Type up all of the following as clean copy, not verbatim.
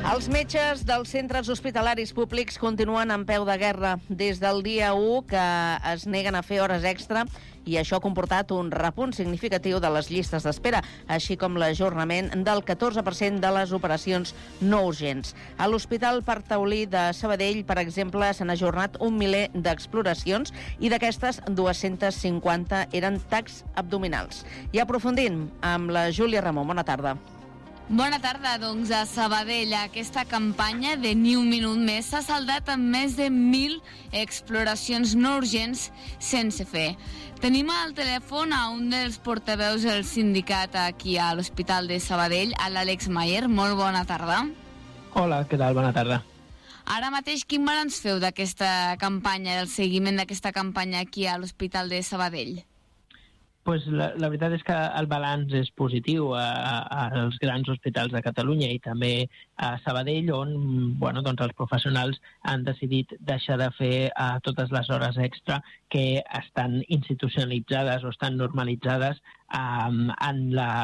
Els metges dels centres hospitalaris públics continuen en peu de guerra des del dia 1 que es neguen a fer hores extra i això ha comportat un repunt significatiu de les llistes d'espera, així com l'ajornament del 14% de les operacions no urgents. A l'Hospital Parc Taulí de Sabadell, per exemple, s'han ajornat 1 miler d'exploracions i d'aquestes 250 eren tacs abdominals. I aprofundint amb la Júlia Ramon. Bona tarda. Bona tarda, doncs a Sabadell aquesta campanya de Ni un minut més s'ha saldat amb més de 1.000 exploracions no urgents sense fer. Tenim al telèfon a un dels portaveus del sindicat aquí a l'Hospital de Sabadell, a l'Àlex Mayer. Molt bona tarda. Hola, què tal? Bona tarda. Ara mateix, quin balanç feu d'aquesta campanya, del seguiment d'aquesta campanya aquí a l'Hospital de Sabadell? Pues la veritat és que el balanç és positiu als grans hospitals de Catalunya i també a Sabadell, on doncs els professionals han decidit deixar de fer totes les hores extra que estan institucionalitzades o estan normalitzades en la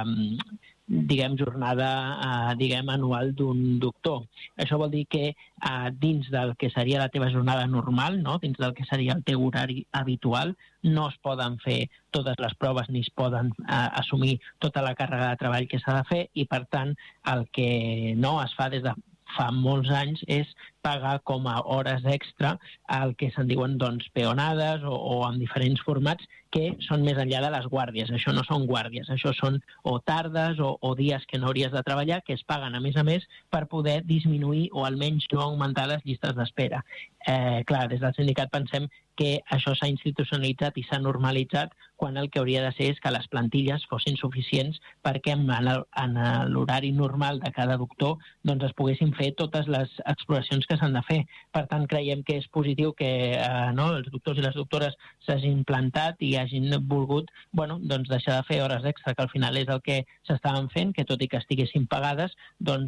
jornada anual d'un doctor. Això vol dir que dins del que seria la teva jornada normal, no? Dins del que seria el teu horari habitual, no es poden fer totes les proves ni es poden assumir tota la càrrega de treball que s'ha de fer i, per tant, el que no es fa des de fa molts anys és pagar com a hores extra el que se'n diuen peonades o en diferents formats que són més enllà de les guàrdies. Això no són guàrdies, això són o tardes o dies que no hauries de treballar que es paguen a més per poder disminuir o almenys no augmentar les llistes d'espera. Clar, des del sindicat pensem que això s'ha institucionalitzat i s'ha normalitzat quan el que hauria de ser és que les plantilles fossin suficients perquè en l'horari normal de cada doctor es poguessin fer totes les exploracions que s'han de fer. Per tant, creiem que és positiu que els doctors i les doctores s'hagin plantat i hagin volgut deixar de fer hores extra, que al final és el que s'estaven fent, que tot i que estiguessin pagades,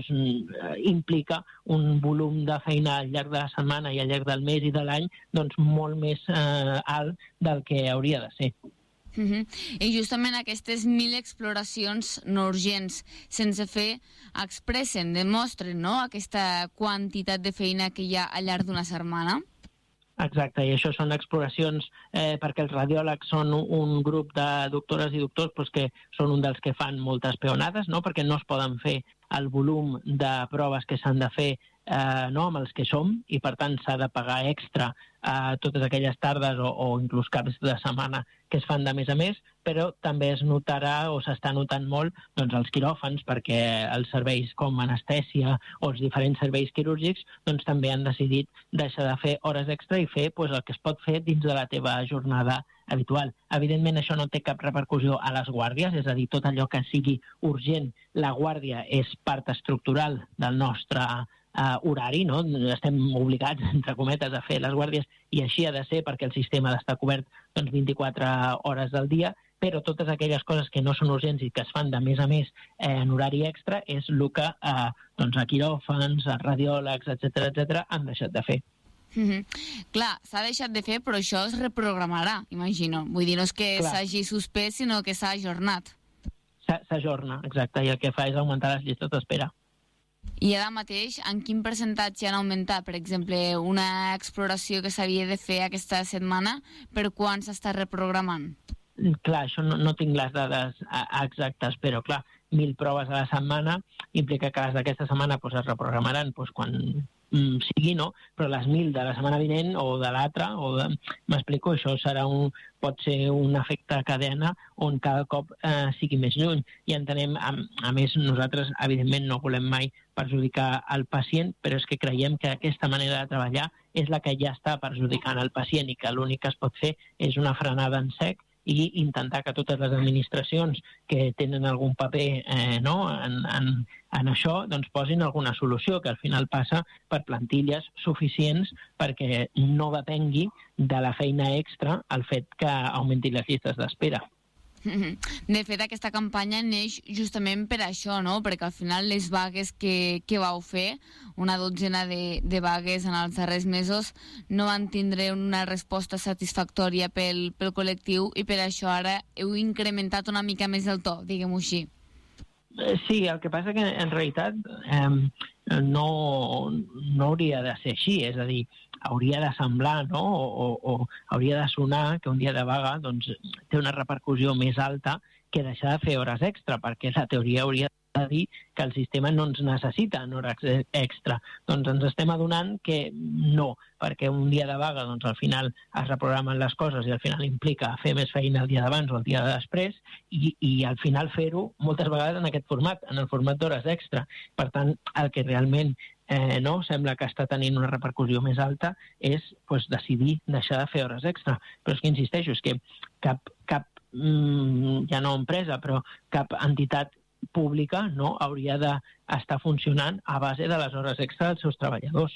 implica un volum de feina al llarg de la setmana i al llarg del mes i de l'any molt més alt del que hauria de ser. I justament aquestes 1.000 exploracions no urgents sense fer expressen, demostren aquesta quantitat de feina que hi ha al llarg d'una setmana? Exacte, i això són exploracions perquè els radiòlegs són un grup de doctores i doctors que són un dels que fan moltes peonades, perquè no es poden fer el volum de proves que s'han de fer amb els que som i per tant s'ha de pagar extra totes aquelles tardes o inclús caps de setmana que es fan de més a més, però també es notarà o s'està notant molt els quiròfans perquè els serveis com anestèsia o els diferents serveis quirúrgics també han decidit deixar de fer hores extra i fer el que es pot fer dins de la teva jornada habitual. Evidentment això no té cap repercussió a les guàrdies, és a dir, tot allò que sigui urgent, la guàrdia és part estructural del nostre horari, no? Estem obligats, entre cometes, a fer les guàrdies i així ha de ser perquè el sistema ha d'estar cobert 24 hores al dia, però totes aquelles coses que no són urgents i que es fan de més a més en horari extra és el que a quiròfans, a radiòlegs, etc., han deixat de fer. Clar, s'ha deixat de fer, però això es reprogramarà, imagino. Vull dir, no és que s'hagi suspès, sinó que s'ha ajornat. S'ajorna, exacte, i el que fa és augmentar les llistes d'espera. I ara mateix, en quin percentatge han augmentat? Per exemple, una exploració que s'havia de fer aquesta setmana, per quan s'està reprogramant? Clar, això no tinc les dades exactes, però clar, 1.000 proves a la setmana implica que les d'aquesta setmana es reprogramaran quan sigui, no? Però les 1.000 de la setmana vinent o de l'altra, m'explico, això pot ser un efecte cadena on cada cop sigui més lluny. I entenem, a més, nosaltres evidentment no volem mai perjudicar el pacient, però és que creiem que aquesta manera de treballar és la que ja està perjudicant el pacient i que l'únic que es pot fer és una frenada en sec i intentar que totes les administracions que tenen algun paper en això posin alguna solució, que al final passa per plantilles suficients perquè no depengui de la feina extra el fet que augmentin les llistes d'espera. De fet, aquesta campanya neix justament per això, no? Perquè al final les vagues que vau fer, una dotzena de vagues en els darrers mesos, no van tindre una resposta satisfactòria pel col·lectiu i per això ara heu incrementat una mica més el to, diguem-ho així. Sí, el que passa que en realitat no hauria de ser així, és a dir, hauria de semblar, no? o hauria de sonar que un dia de vaga doncs, té una repercussió més alta que deixar de fer hores extra, perquè la teoria hauria de dir que el sistema no ens necessita en hores extra. Doncs ens estem adonant que no, perquè un dia de vaga doncs, al final es reprogramen les coses i al final implica fer més feina el dia d'abans o el dia de després i al final fer-ho moltes vegades en aquest format, en el format d'hores extra. Per tant, el que realment no sembla que està tenint una repercussió més alta és decidir deixar de fer hores extra. Però és que insisteixo, és que cap ja no empresa, però cap entitat pública no hauria d'estar funcionant a base de les hores extra dels seus treballadors.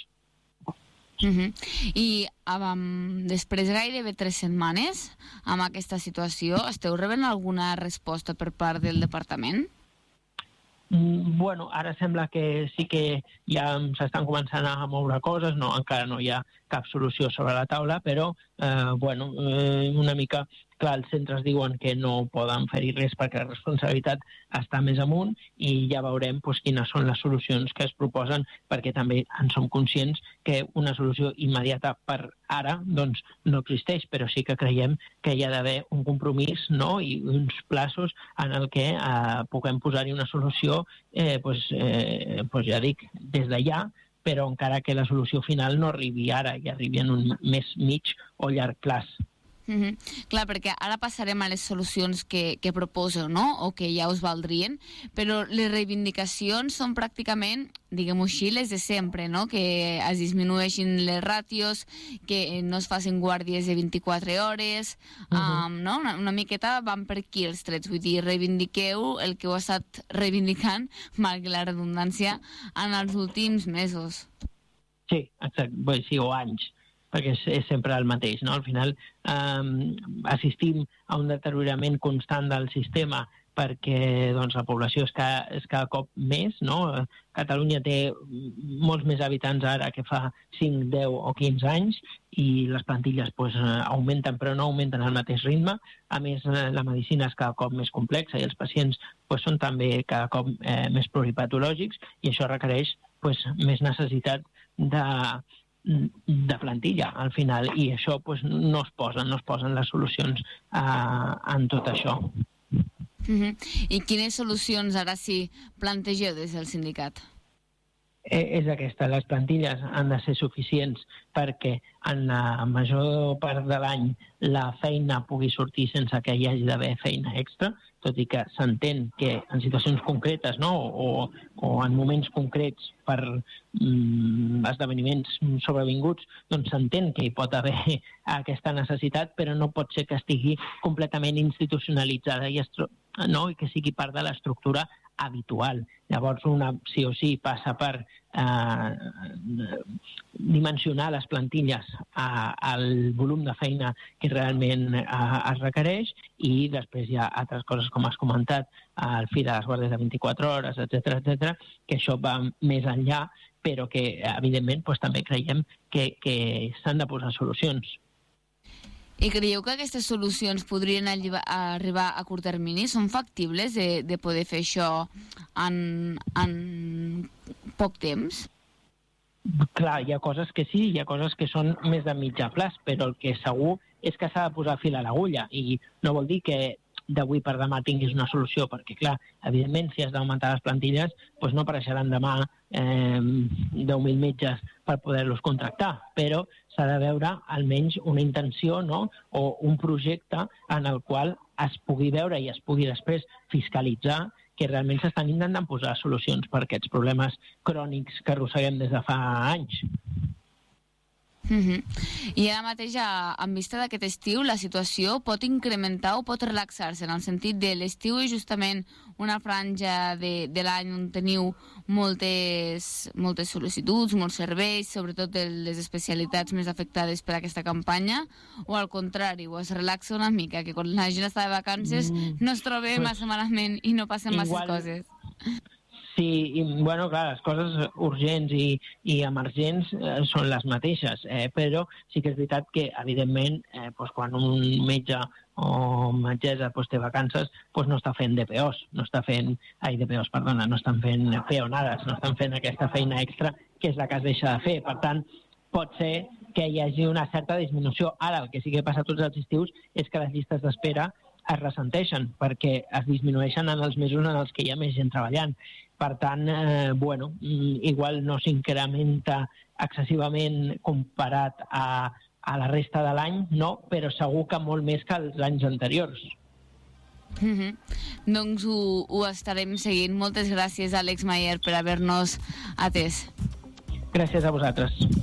I després gairebé 3 setmanes amb aquesta situació, esteu rebent alguna resposta per part del departament? Bueno, ara sembla que sí que ja s'estan començant a moure coses, no, encara no hi ha cap solució sobre la taula, però una mica, clar, els centres diuen que no poden fer-hi res perquè la responsabilitat està més amunt i ja veurem quines són les solucions que es proposen, perquè també en som conscients que una solució immediata per ara doncs, no existeix, però sí que creiem que hi ha d'haver un compromís, no? I uns plaços en el que puguem posar-hi una solució, ja dic, des d'allà, però encara que la solució final no arribi ara i arribi en un més mig o llarg plaç. Clar, perquè ara passarem a les solucions que proposeu, no? O que ja us valdrien, però les reivindicacions són pràcticament, diguem-ho així, les de sempre, no? Que es disminueixin les ràtios, que no es facin guàrdies de 24 hores, no? Una miqueta van per aquí els trets, vull dir, reivindiqueu el que heu estat reivindicant, malgrat la redundància, en els últims mesos. Sí, exacte, sí, o anys, perquè és sempre el mateix, no? Al final assistim a un deteriorament constant del sistema perquè doncs, la població és cada cop més, no? Catalunya té molts més habitants ara que fa 5, 10 o 15 anys i les plantilles augmenten, però no augmenten al mateix ritme. A més, la medicina és cada cop més complexa i els pacients són també cada cop més pluripatològics i això requereix més necessitat de plantilla al final i això no es posen les solucions en tot això. I quines solucions ara sí plantegeu des del sindicat? És aquesta, les plantilles han de ser suficients perquè en la major part de l'any la feina pugui sortir sense que hi hagi d'haver feina extra, tot i que s'entén que en situacions concretes, no? o en moments concrets per esdeveniments sobrevinguts, doncs s'entén que hi pot haver aquesta necessitat, però no pot ser que estigui completament institucionalitzada i que sigui part de l'estructura habitual. Llavors, sí o sí passa per dimensionar les plantilles al volum de feina que realment es requereix i després hi ha altres coses, com has comentat, el fi de les guàrdies de 24 hores, etc., que això va més enllà, però que, evidentment, també creiem que s'han de posar solucions. I creieu que aquestes solucions podrien arribar a curt termini? Són factibles de poder fer això en poc temps? Clar, hi ha coses que sí, hi ha coses que són més de mitjà plaç, però el que segur és que s'ha de posar fil a l'agulla i no vol dir que d'avui per demà tinguis una solució, perquè, clar, evidentment, si has d'augmentar les plantilles, no apareixeran demà 10.000 metges per poder-los contractar, però s'ha de veure almenys una intenció, no? O un projecte en el qual es pugui veure i es pugui després fiscalitzar que realment s'estan intentant posar solucions per aquests problemes crònics que arrosseguem des de fa anys. I ara mateix, en vista d'aquest estiu, la situació pot incrementar o pot relaxar-se, en el sentit de l'estiu és justament una franja de l'any on teniu moltes sol·licituds, molts serveis, sobretot de les especialitats més afectades per aquesta campanya, o al contrari, o es relaxa una mica, que quan la gent està de vacances no es troba massa malament i no passen massa coses. Sí, bueno, clar, les coses urgents i emergents són les mateixes, però sí que és veritat que, evidentment, quan un metge o metgessa té vacances, no està fent DPOs, no estan fent peonades, no estan fent aquesta feina extra que és la que es deixa de fer. Per tant, pot ser que hi hagi una certa disminució. Ara, el que sí que passa tots els estius és que les llistes d'espera es ressenteixen, perquè es disminueixen en els mesos en els que hi ha més gent treballant. Per tant, igual no s'incrementa excessivament comparat a la resta de l'any, no, però segur que molt més que els anys anteriors. Doncs ho estarem seguint. Moltes gràcies, Àlex Mayer, per haver-nos atès. Gràcies a vosaltres.